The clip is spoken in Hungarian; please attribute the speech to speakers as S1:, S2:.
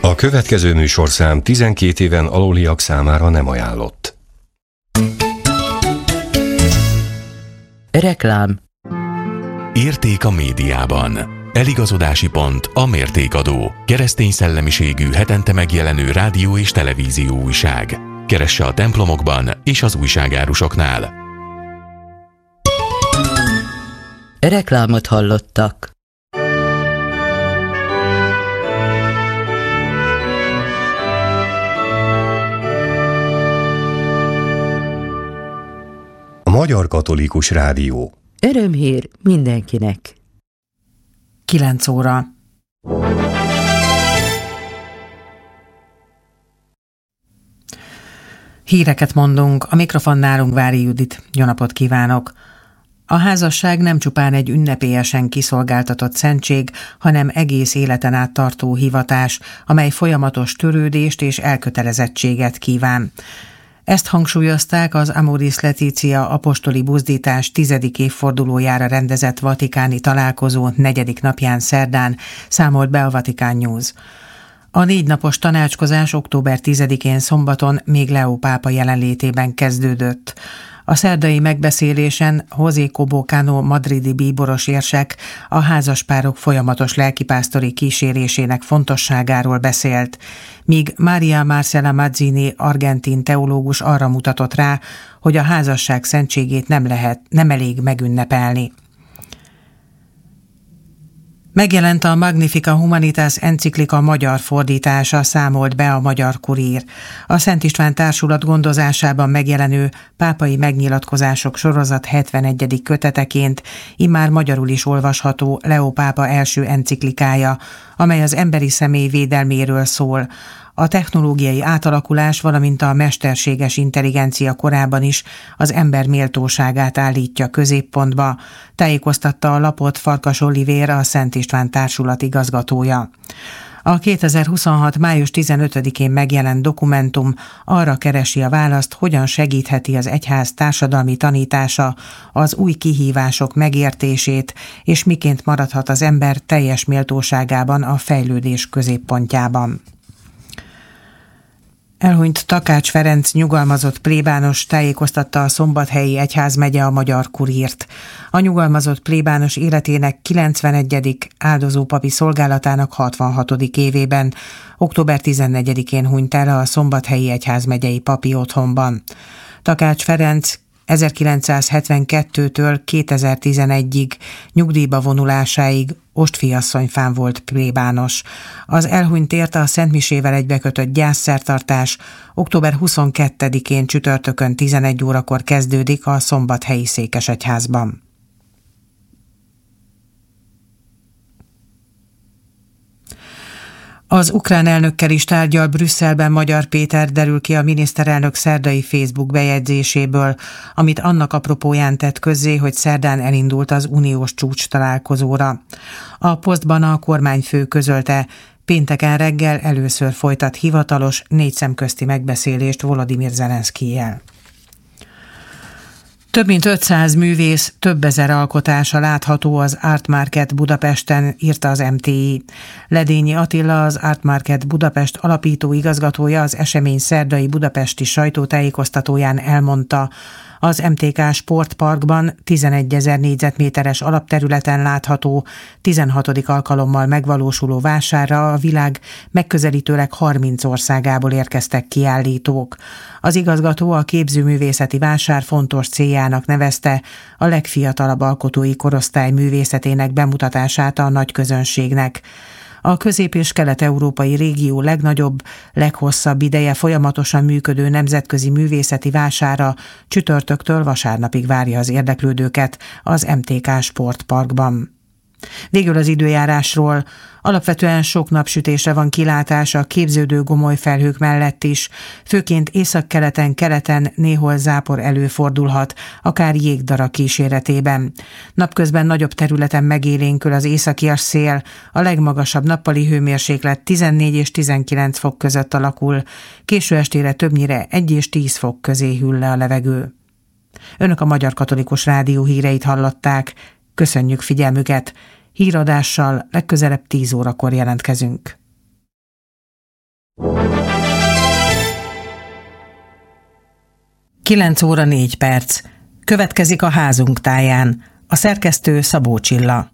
S1: A következő műsorszám 12 éven aluliak számára nem ajánlott.
S2: Reklám.
S3: Érték a médiában. Eligazodási pont a Mértékadó. Keresztény szellemiségű hetente megjelenő rádió és televízió újság. Keresse a templomokban és az újságárusoknál.
S2: Reklámot hallottak.
S1: A Magyar Katolikus Rádió.
S2: Örömhír mindenkinek.
S4: 9 óra. Híreket mondunk, a mikrofonnál Ungvári Judit. Jó napot kívánok! A házasság nem csupán egy ünnepélyesen kiszolgáltatott szentség, hanem egész életen át tartó hivatás, amely folyamatos törődést és elkötelezettséget kíván. Ezt hangsúlyozták az Amoris Laetitia apostoli buzdítás 10. évfordulójára rendezett vatikáni találkozó 4. napján szerdán, számolt be a Vatican News. A 4 napos tanácskozás október 10-én szombaton még Leó pápa jelenlétében kezdődött. A szerdai megbeszélésen José Cobo Cano madridi bíboros érsek a házaspárok folyamatos lelkipásztori kísérésének fontosságáról beszélt, míg Maria Marcela Mazzini argentin teológus arra mutatott rá, hogy a házasság szentségét nem elég megünnepelni. Megjelent a Magnificat Humanitas enciklika magyar fordítása, számolt be a Magyar Kurír. A Szent István Társulat gondozásában megjelenő pápai megnyilatkozások sorozat 71. köteteként immár magyarul is olvasható Leó pápa első enciklikája, amely az emberi személy védelméről szól. A technológiai átalakulás, valamint a mesterséges intelligencia korában is az ember méltóságát állítja középpontba, tájékoztatta a lapot Farkas Olivér, a Szent István Társulat igazgatója. A 2026. május 15-én megjelent dokumentum arra keresi a választ, hogyan segítheti az egyház társadalmi tanítása az új kihívások megértését, és miként maradhat az ember teljes méltóságában a fejlődés középpontjában. Elhunyt Takács Ferenc nyugalmazott plébános, tájékoztatta a Szombathelyi Egyházmegye a Magyar Kurírt. A nyugalmazott plébános életének 91. áldozópapi szolgálatának 66. évében, október 14-én hunyt el a Szombathelyi Egyházmegyei papi otthonban. Takács Ferenc 1972-től 2011-ig nyugdíjba vonulásáig ostfiasszonyfán volt plébános. Az elhunytért a szentmisével egybekötött gyászszertartás október 22-én csütörtökön 11 órakor kezdődik a Szombathelyi Székesegyházban. Az ukrán elnökkel is tárgyal Brüsszelben Magyar Péter, derül ki a miniszterelnök szerdai Facebook bejegyzéséből, amit annak apropóján tett közzé, hogy szerdán elindult az uniós csúcs találkozóra. A posztban a kormányfő közölte, pénteken reggel először folytat hivatalos 4 szemközti megbeszélést Volodymyr Zelenszkijjel. Több mint 500 művész, több ezer alkotása látható az Art Market Budapesten, írta az MTI. Ledényi Attila, az Art Market Budapest alapító igazgatója az esemény szerdai budapesti sajtótájékoztatóján elmondta, az MTK Sportparkban 11 000 négyzetméteres alapterületen látható 16. alkalommal megvalósuló vásárra a világ megközelítőleg 30 országából érkeztek kiállítók. Az igazgató a képzőművészeti vásár fontos céljának nevezte a legfiatalabb alkotói korosztály művészetének bemutatását a nagy közönségnek. A közép- és kelet-európai régió legnagyobb, leghosszabb ideje folyamatosan működő nemzetközi művészeti vására csütörtöktől vasárnapig várja az érdeklődőket az MTK Sportparkban. Végül az időjárásról. Alapvetően sok napsütésre van kilátás a képződő gomoly felhők mellett is, főként északkeleten, keleten néhol zápor előfordulhat, akár jégdara kíséretében. Napközben nagyobb területen megélénkül az északias szél, a legmagasabb nappali hőmérséklet 14 és 19 fok között alakul, késő estére többnyire 1 és 10 fok közé hűl le a levegő. Önök a Magyar Katolikus Rádió híreit hallották. Köszönjük figyelmüket! Híradással legközelebb 10 órakor jelentkezünk. 9 óra 4 perc. Következik a Házunk táján. A szerkesztő Szabó Csilla.